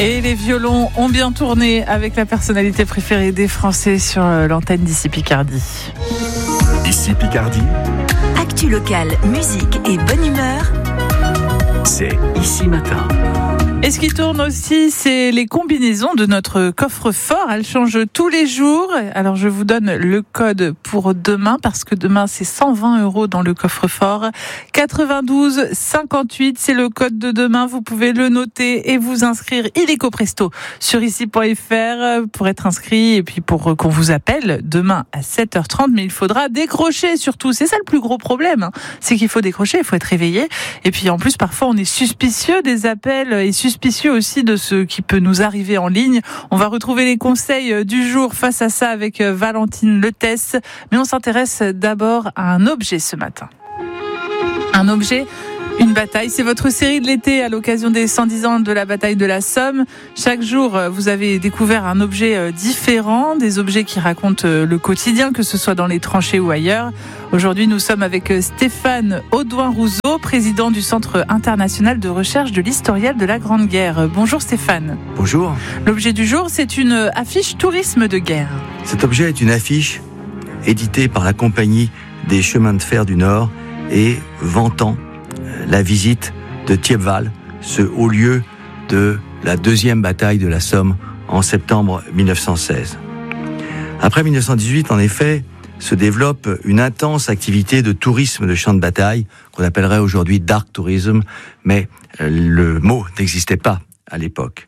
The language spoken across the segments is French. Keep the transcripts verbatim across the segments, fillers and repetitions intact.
Et les violons ont bien tourné avec la personnalité préférée des Français sur l'antenne d'Ici Picardie. Ici Picardie. Actu locale, musique et bonne humeur. C'est Ici Matin. Et ce qui tourne aussi, c'est les combinaisons de notre coffre-fort. Elles changent tous les jours. Alors, je vous donne le code pour demain, parce que demain, c'est cent vingt euros dans le coffre-fort. quatre-vingt-douze cinquante-huit, c'est le code de demain. Vous pouvez le noter et vous inscrire illico presto sur ici point f r pour être inscrit et puis pour qu'on vous appelle demain à sept heures trente. Mais il faudra décrocher surtout. C'est ça le plus gros problème, hein. C'est qu'il faut décrocher, il faut être réveillé. Et puis, en plus, parfois, on est suspicieux des appels et suspicieux suspicieux aussi de ce qui peut nous arriver en ligne. On va retrouver les conseils du jour face à ça avec Valentine Letesse. Mais on s'intéresse d'abord à un objet ce matin. Un objet, une bataille. C'est votre série de l'été à l'occasion des cent dix ans de la bataille de la Somme. Chaque jour, vous avez découvert un objet différent, des objets qui racontent le quotidien, que ce soit dans les tranchées ou ailleurs. Aujourd'hui, nous sommes avec Stéphane Audouin-Rouzot, président du Centre international de recherche de l'historial de la Grande Guerre. Bonjour Stéphane. Bonjour. L'objet du jour, c'est une affiche tourisme de guerre. Cet objet est une affiche éditée par la Compagnie des chemins de fer du Nord et vantant la visite de Thiepval, ce haut lieu de la deuxième bataille de la Somme en septembre mille neuf cent seize. Après mille neuf cent dix-huit, en effet, se développe une intense activité de tourisme de champ de bataille, qu'on appellerait aujourd'hui dark tourism, mais le mot n'existait pas à l'époque.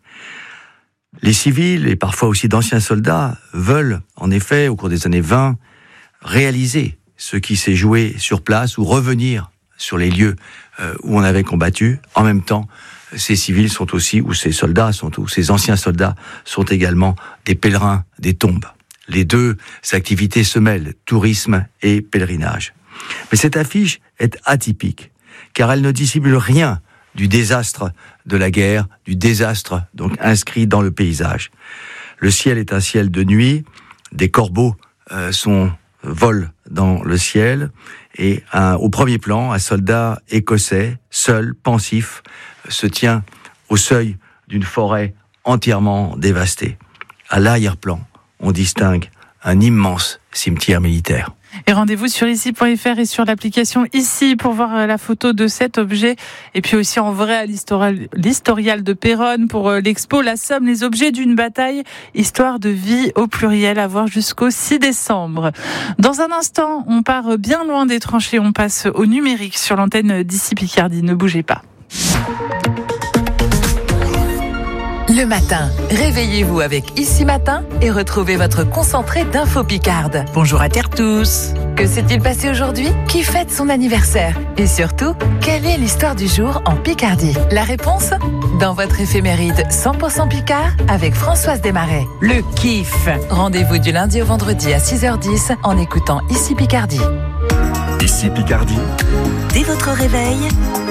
Les civils, et parfois aussi d'anciens soldats, veulent, en effet, au cours des années vingt, réaliser ce qui s'est joué sur place ou revenir sur les lieux où on avait combattu. En même temps, ces civils sont aussi, ou ces soldats sont, ou ces anciens soldats sont également des pèlerins des tombes. Les deux activités se mêlent, tourisme et pèlerinage. Mais cette affiche est atypique, car elle ne dissimule rien du désastre de la guerre, du désastre donc inscrit dans le paysage. Le ciel est un ciel de nuit, des corbeaux euh, sont volent dans le ciel, et un, au premier plan, un soldat écossais, seul, pensif, se tient au seuil d'une forêt entièrement dévastée. À l'arrière-plan, on distingue un immense cimetière militaire. Et rendez-vous sur ici point f r et sur l'application Ici pour voir la photo de cet objet. Et puis aussi en vrai à l'historial, l'historial de Péronne pour l'expo La Somme, les objets d'une bataille, histoire de vie au pluriel, à voir jusqu'au six décembre. Dans un instant, on part bien loin des tranchées, on passe au numérique sur l'antenne d'Ici Picardie. Ne bougez pas. Le matin, réveillez-vous avec Ici Matin et retrouvez votre concentré d'infos picardes. Bonjour à terre tous. Que s'est-il passé aujourd'hui? Qui fête son anniversaire? Et surtout, quelle est l'histoire du jour en Picardie? La réponse? Dans votre éphéméride cent pour cent Picard avec Françoise Desmarais. Le kiff. Rendez-vous du lundi au vendredi à six heures dix en écoutant Ici Picardie. Ici Picardie. Dès votre réveil,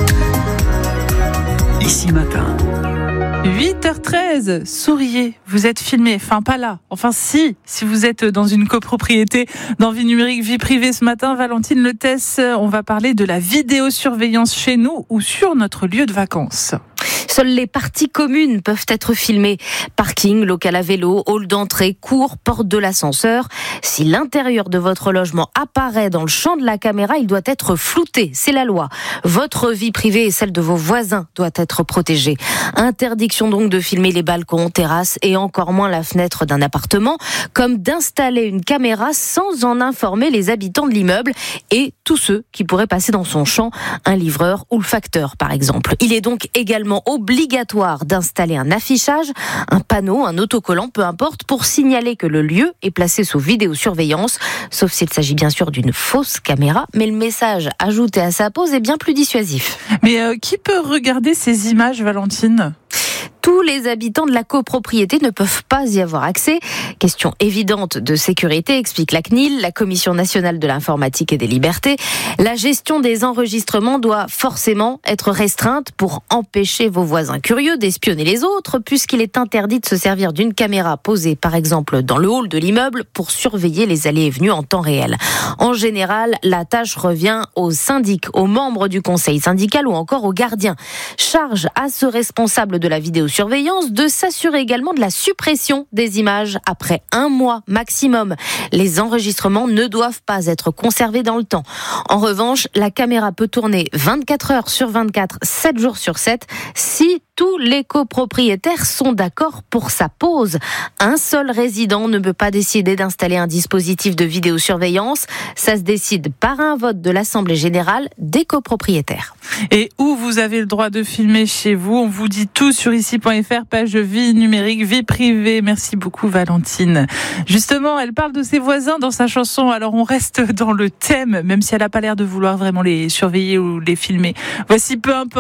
Ici Matin. huit heures treize, souriez, vous êtes filmé, enfin pas là, enfin si, si vous êtes dans une copropriété dans Vie Numérique, Vie Privée ce matin, Valentine Letesse, on va parler de la vidéosurveillance chez nous ou sur notre lieu de vacances. Seules les parties communes peuvent être filmées. Parking, local à vélo, hall d'entrée, cour, porte de l'ascenseur. Si l'intérieur de votre logement apparaît dans le champ de la caméra, il doit être flouté. C'est la loi. Votre vie privée et celle de vos voisins doit être protégée. Interdiction donc de filmer les balcons, terrasses et encore moins la fenêtre d'un appartement, comme d'installer une caméra sans en informer les habitants de l'immeuble et tous ceux qui pourraient passer dans son champ, un livreur ou le facteur par exemple. Il est donc également obligatoire d'installer un affichage, un panneau, un autocollant, peu importe, pour signaler que le lieu est placé sous vidéosurveillance, sauf s'il s'agit bien sûr d'une fausse caméra, mais le message ajouté à sa pose est bien plus dissuasif. Mais euh, qui peut regarder ces images, Valentine ? Tous les habitants de la copropriété ne peuvent pas y avoir accès. Question évidente de sécurité, explique la C N I L, la Commission nationale de l'informatique et des libertés. La gestion des enregistrements doit forcément être restreinte pour empêcher vos voisins curieux d'espionner les autres, puisqu'il est interdit de se servir d'une caméra posée, par exemple, dans le hall de l'immeuble pour surveiller les allées et venues en temps réel. En général, la tâche revient aux syndics, aux membres du conseil syndical ou encore aux gardiens. Charge à ce responsable de la vidéo vidéosurveillance, de s'assurer également de la suppression des images après un mois maximum. Les enregistrements ne doivent pas être conservés dans le temps. En revanche, la caméra peut tourner vingt-quatre heures sur vingt-quatre, sept jours sur sept, si tous les copropriétaires sont d'accord pour sa pose. Un seul résident ne peut pas décider d'installer un dispositif de vidéosurveillance. Ça se décide par un vote de l'Assemblée générale des copropriétaires. Et où vous avez le droit de filmer chez vous, on vous dit tout sur ici point f r, page vie numérique, vie privée. Merci beaucoup Valentine. Justement, elle parle de ses voisins dans sa chanson, alors on reste dans le thème, même si elle n'a pas l'air de vouloir vraiment les surveiller ou les filmer. Voici Peu importe.